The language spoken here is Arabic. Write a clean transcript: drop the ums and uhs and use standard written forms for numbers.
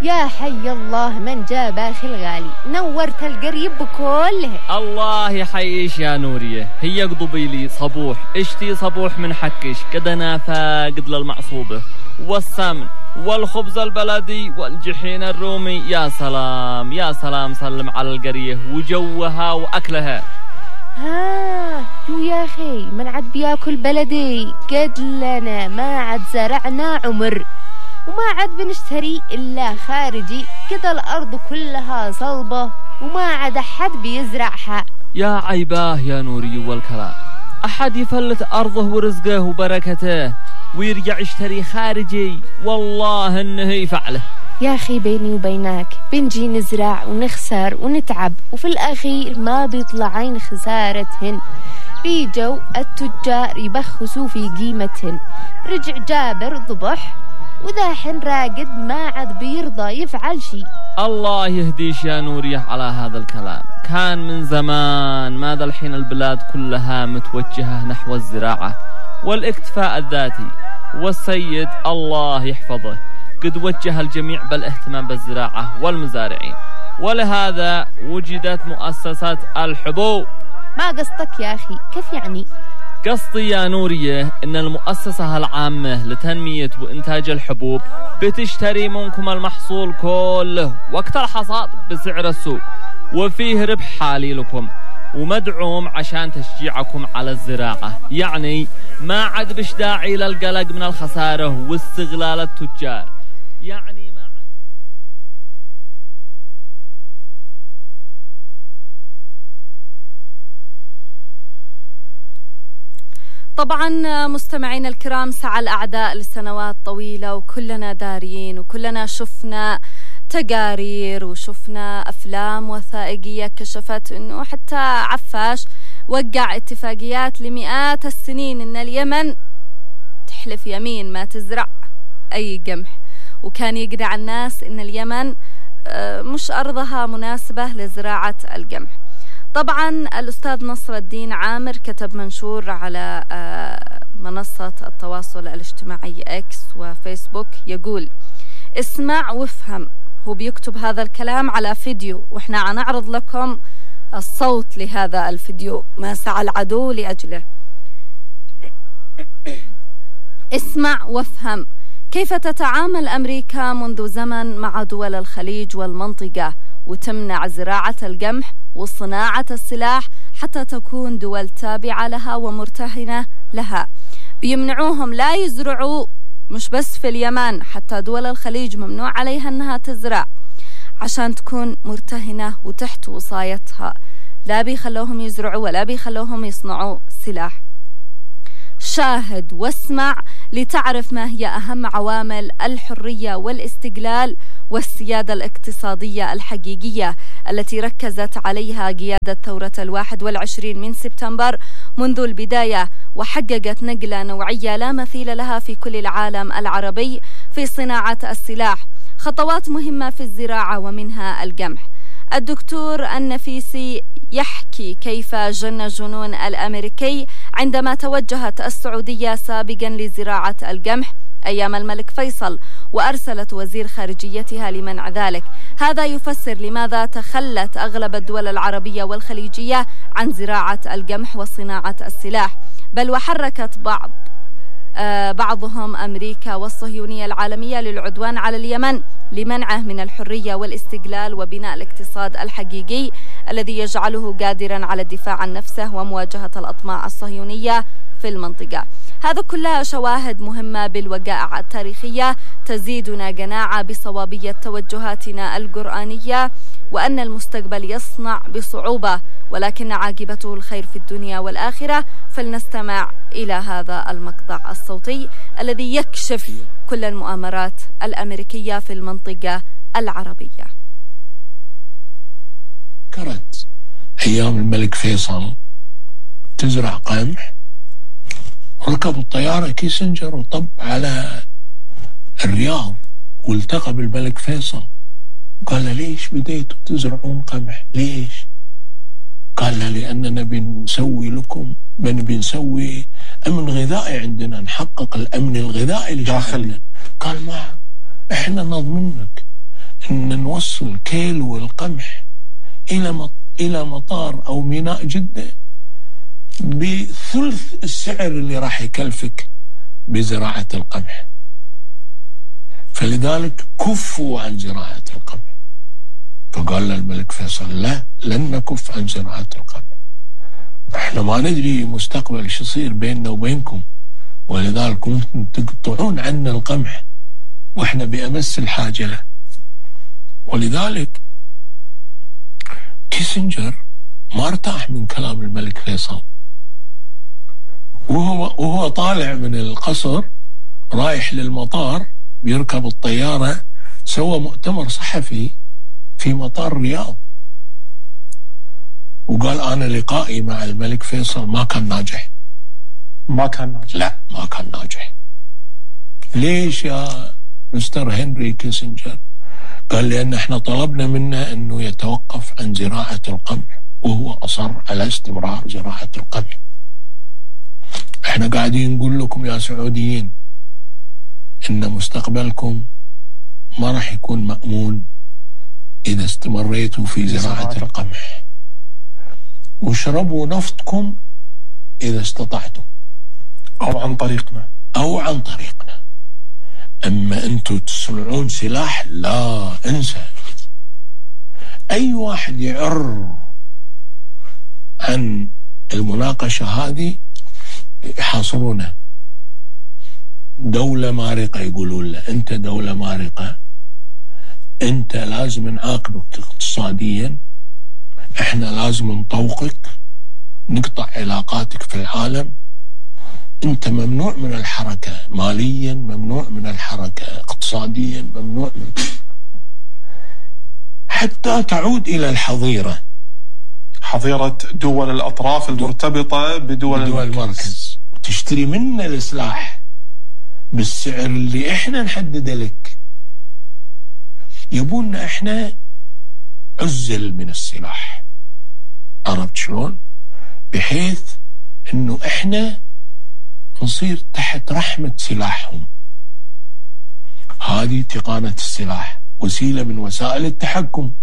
يا حي الله من جاب اخي الغالي، نورت القريب بكله. الله يحييش يا نوريه. هي قضبي لي صبوح، اشتي صبوح من حكش كدنا فاقد للمعصوبه والسمن والخبز البلدي والجحين الرومي. يا سلام يا سلام، سلم على القريه وجوها واكلها. يا اخي من عاد بياكل بلدي، قد لنا ما عاد زرعنا عمر وما عاد بنشتري إلا خارجي، كده الأرض كلها صلبة وما عاد أحد بيزرعها. يا عيباه يا نوري والكلام، أحد يفلت أرضه ورزقه وبركته ويرجع يشتري خارجي؟ والله إنه يفعله. يا أخي بيني وبينك بنجي نزرع ونخسر ونتعب وفي الأخير ما بيطلعين خسارتهن. بيجوا التجار يبخسوا في قيمتهن. رجع جابر ضبح وذاحن راقد ما عاد بيرضى يفعل شي. الله يهديش يا نوريه على هذا الكلام. كان من زمان ماذا الحين البلاد كلها متوجهة نحو الزراعة والاكتفاء الذاتي، والسيد الله يحفظه قد وجه الجميع بالاهتمام بالزراعة والمزارعين، ولهذا وجدت مؤسسة الحبوب. ما قصدك يا أخي؟ كيف يعني؟ قصدي يا نوريه إن المؤسسة العامة لتنمية وإنتاج الحبوب بتشتري منكم المحصول كله وقت الحصاد بسعر السوق، وفيه ربح حالي لكم ومدعوم عشان تشجيعكم على الزراعة. يعني ما عاد بش داعي للقلق من الخسارة واستغلال التجار. يعني ما عاد. طبعا مستمعين الكرام، سعى الأعداء لسنوات طويلة وكلنا دارين وكلنا شفنا تقارير وشفنا أفلام وثائقية كشفت أنه حتى عفاش وقع اتفاقيات لمئات السنين أن اليمن تحلف يمين ما تزرع أي قمح، وكان يقنع الناس أن اليمن مش أرضها مناسبة لزراعة القمح. طبعا الأستاذ نصر الدين عامر كتب منشور على منصة التواصل الاجتماعي إكس وفيسبوك يقول: اسمع وافهم. هو بيكتب هذا الكلام على فيديو وإحنا هنعرض لكم الصوت لهذا الفيديو ما سعى العدو لأجله. اسمع وافهم. كيف تتعامل أمريكا منذ زمن مع دول الخليج والمنطقة وتمنع زراعة القمح وصناعة السلاح حتى تكون دول تابعة لها ومرتهنة لها. بيمنعوهم لا يزرعوا، مش بس في اليمن، حتى دول الخليج ممنوع عليها أنها تزرع عشان تكون مرتهنة وتحت وصايتها. لا بيخلوهم يزرعوا ولا بيخلوهم يصنعوا سلاح. شاهد واسمع لتعرف ما هي أهم عوامل الحرية والاستقلال والسيادة الاقتصادية الحقيقية التي ركزت عليها قيادة ثورة 21 من سبتمبر منذ البداية، وحققت نقلة نوعية لا مثيل لها في كل العالم العربي في صناعة السلاح. خطوات مهمة في الزراعة ومنها القمح. الدكتور النفيسي يحكي كيف جن الجنون الأمريكي عندما توجهت السعودية سابقا لزراعة القمح أيام الملك فيصل، وأرسلت وزير خارجيتها لمنع ذلك. هذا يفسر لماذا تخلت أغلب الدول العربية والخليجية عن زراعة القمح وصناعة السلاح، بل وحركت بعضهم أمريكا والصهيونية العالمية للعدوان على اليمن لمنعه من الحرية والاستقلال وبناء الاقتصاد الحقيقي الذي يجعله قادرا على الدفاع عن نفسه ومواجهة الأطماع الصهيونية في المنطقة. هذا كلها شواهد مهمة بالوقائع التاريخية تزيدنا قناعة بصوابية توجهاتنا القرآنية وأن المستقبل يصنع بصعوبة ولكن عاقبته الخير في الدنيا والآخرة. فلنستمع إلى هذا المقطع الصوتي الذي يكشف كل المؤامرات الأمريكية في المنطقة العربية. كرت أيام الملك فيصل تزرع قمح، ركب الطيارة كيسنجر وطب على الرياض والتقى بالملك فيصل، قال له: ليش بديتوا تزرعون قمح؟ ليش؟ قال له: لأننا بنسوي أمن غذائي عندنا، نحقق الأمن الغذائي لشعبنا. قال: ما إحنا نضمنك ان نوصل كيلو القمح الى مطار او ميناء جدة بثلث السعر اللي راح يكلفك بزراعة القمح. فلذلك كفوا عن زراعة القمح. فقال الملك فيصل لا، لن نكف عن زراعة القمح، احنا ما ندري مستقبل شو يصير بيننا وبينكم، ولذلك ممكن تقطعون عنا القمح واحنا بأمس الحاجة له. ولذلك كيسنجر ما ارتاح من كلام الملك فيصل، وهو طالع من القصر رايح للمطار بيركب الطيارة، سوى مؤتمر صحفي في مطار الرياض وقال أنا لقائي مع الملك فيصل ما كان ناجح. ما كان ناجح؟ لا، ما كان ناجح. ليش يا مستر هنري كيسنجر؟ قال لأن احنا طلبنا منه أنه يتوقف عن زراعة القمح وهو أصر على استمرار زراعة القمح. احنا قاعدين نقول لكم يا سعوديين ان مستقبلكم ما راح يكون مأمون اذا استمريتوا في زراعة القمح، واشربوا نفطكم اذا استطعتم او عن طريقنا. اما انتوا تصنعون سلاح لا، انسى. اي واحد يعر عن المناقشة هذه يحاصرونه. دولة مارقة يقولون له، أنت دولة مارقة، أنت لازم نعاقبك اقتصاديا، إحنا لازم نطوقك، نقطع علاقاتك في العالم، أنت ممنوع من الحركة ماليا، ممنوع من الحركة اقتصاديا، ممنوع من حتى تعود إلى الحظيرة، حظيرة دول الأطراف المرتبطة بدول المركز، وتشتري منا السلاح بالسعر اللي احنا نحدده لك. يبوننا احنا عزل من السلاح، عرفت شلون؟ بحيث انه احنا نصير تحت رحمة سلاحهم. هذه تقانة السلاح، وسيلة من وسائل التحكم.